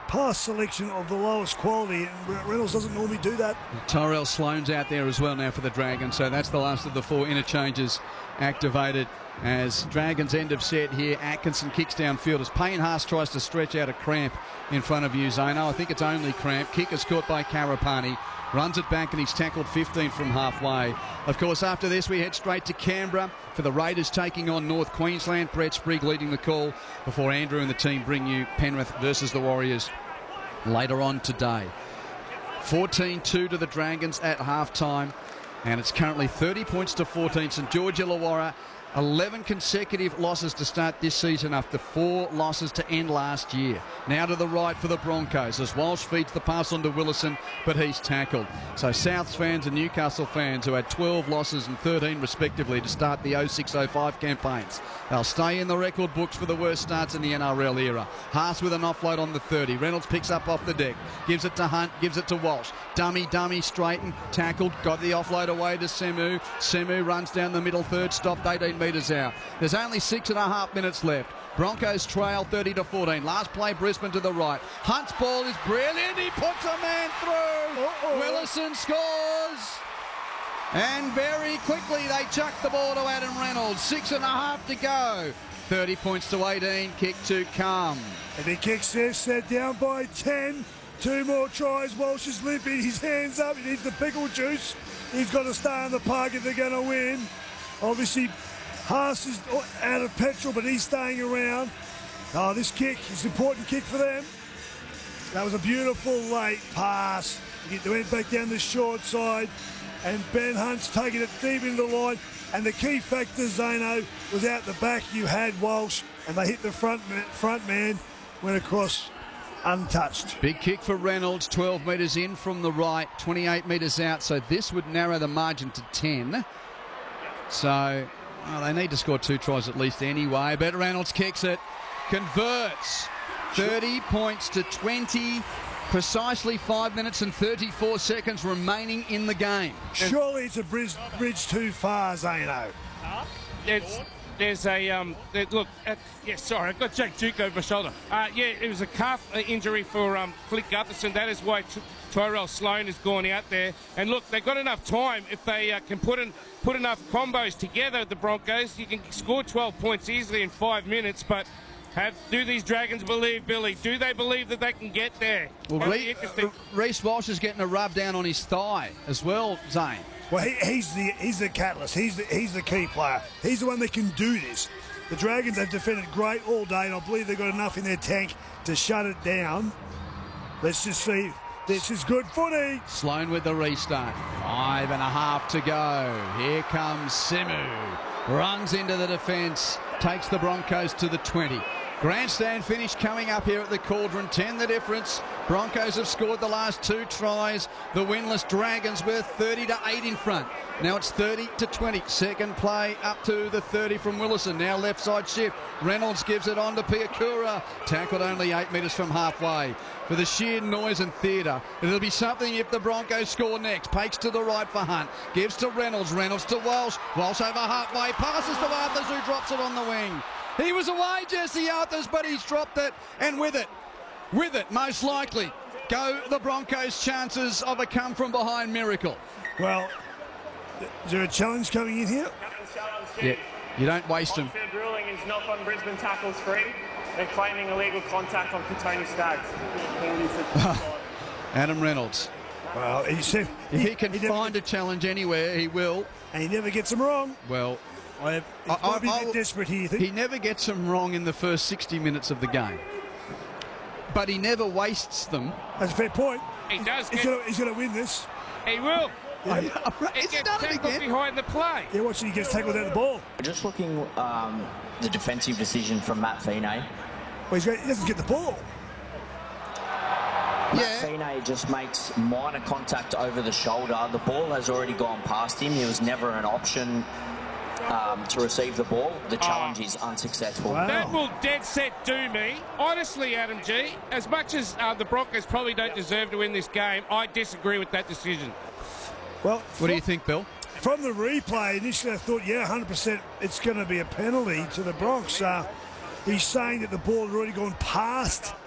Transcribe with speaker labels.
Speaker 1: pass selection of the lowest quality, and Reynolds doesn't normally do that.
Speaker 2: Tyrell Sloan's out there as well now for the Dragons, so that's the last of the 4 interchanges activated as Dragons end of set here. Atkinson kicks downfield as Payne Haas tries to stretch out a cramp in front of you, Zano. I think it's only cramp. Kick is caught by Karapani. Runs it back and he's tackled 15 from halfway. Of course, after this, we head straight to Canberra for the Raiders taking on North Queensland. Brett Sprigg leading the call before Andrew and the team bring you Penrith versus the Warriors later on today. 14-2 to the Dragons at halftime, and it's currently 30 points to 14. St George Illawarra, 11 consecutive losses to start this season after 4 losses to end last year. Now to the right for the Broncos as Walsh feeds the pass on to Willison, but he's tackled. So Souths fans and Newcastle fans, who had 12 losses and 13 respectively to start the 06-05 campaigns, they'll stay in the record books for the worst starts in the NRL era. Haas with an offload on the 30. Reynolds picks up off the deck, gives it to Hunt, gives it to Walsh. Dummy, straightened, tackled, got the offload away to Semu. Semu runs down the middle third, stopped 18 metres out. There's only 6.5 minutes left. Broncos trail 30-14. Last play, Brisbane to the right. Hunt's ball is brilliant. He puts a man through. Willison scores. And very quickly they chuck the ball to Adam Reynolds. 6.5 to go. 30 points to 18. Kick to come.
Speaker 1: And he kicks this. They're down by 10. 2 more tries. Walsh is limping. His hands up. He needs the pickle juice. He's got to stay in the park if they're going to win. Obviously, Haas is out of petrol, but he's staying around. Oh, this kick is an important kick for them. That was a beautiful late pass. They went back down the short side, and Ben Hunt's taking it deep into the line. And the key factor, Zano, was out the back. You had Walsh, and they hit the front man, went across untouched.
Speaker 2: Big kick for Reynolds, 12 metres in from the right, 28 metres out. So this would narrow the margin to 10. So they need to score 2 tries at least anyway. But Reynolds kicks it, converts. 30 points to 20. Precisely 5 minutes and 34 seconds remaining in the game.
Speaker 1: Surely it's a bridge too far, Zano.
Speaker 3: There's a look. Sorry, I've got Jack Duke over my shoulder. It was a calf injury for Clint Gutherson. That is why Tyrell Sloan has gone out there. And look, they've got enough time if they can put enough combos together. The Broncos, you can score 12 points easily in 5 minutes, but. Do these Dragons believe, Billy? Do they believe that they can get there?
Speaker 2: Well, Reece Walsh is getting a rub down on his thigh as well, Zane.
Speaker 1: Well, he's the catalyst. He's the key player. He's the one that can do this. The Dragons have defended great all day, and I believe they've got enough in their tank to shut it down. Let's just see. This is good footy.
Speaker 2: Sloan with the restart. 5.5 to go. Here comes Semu. Runs into the defence. Takes the Broncos to the 20. Grandstand finish coming up here at the Cauldron. 10 the difference. Broncos have scored the last 2 tries. The winless Dragons were 30-8 in front. Now it's 30-20. Second play up to the 30 from Willison. Now left side shift. Reynolds gives it on to Piakura. Tackled only 8 metres from halfway. For the sheer noise and theatre, it'll be something if the Broncos score next. Pakes to the right for Hunt. Gives to Reynolds. Reynolds to Walsh. Walsh over halfway. Passes to Arthurs, who drops it on the wing. He was away, Jesse Arthurs, but he's dropped it. And with it, most likely, go the Broncos' chances of a come-from-behind miracle.
Speaker 1: Well, is there a challenge coming in here?
Speaker 2: Yeah, you don't waste them.
Speaker 4: On-field ruling is knock on Brisbane tackles free. They're claiming illegal contact on Katoni Staggs.
Speaker 2: Adam Reynolds.
Speaker 1: Well, he said
Speaker 2: if he can find a challenge anywhere, he will.
Speaker 1: And he never gets them wrong.
Speaker 2: Well,
Speaker 1: it's got to be a bit desperate here, you think?
Speaker 2: He never gets them wrong in the first 60 minutes of the game. But he never wastes them.
Speaker 1: That's a fair point.
Speaker 3: He does.
Speaker 1: He's going to win this.
Speaker 3: He will.
Speaker 1: Yeah.
Speaker 3: He gets tackled behind the play.
Speaker 1: Yeah, watch it. He gets tackled out the ball.
Speaker 5: Just looking the defensive decision from Matt Feeney.
Speaker 1: Well, he doesn't get the ball.
Speaker 5: Matt Feeney just makes minor contact over the shoulder. The ball has already gone past him. He was never an option to receive the ball. The challenge is unsuccessful.
Speaker 1: Wow.
Speaker 3: That will dead set do me. Honestly, Adam G, as much as the Broncos probably don't deserve to win this game, I disagree with that decision.
Speaker 1: Well,
Speaker 2: what do you think, Bill?
Speaker 1: From the replay, initially I thought, 100% it's going to be a penalty to the Bronx. He's saying that the ball had already gone past